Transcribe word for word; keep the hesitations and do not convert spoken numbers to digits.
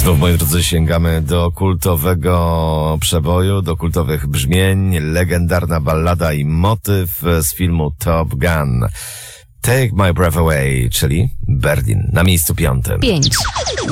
Znów, moi drodzy, sięgamy do kultowego przeboju, do kultowych brzmień, legendarna ballada i motyw z filmu Top Gun. Take My Breath Away, czyli Berlin, na miejscu piątym. Pięć.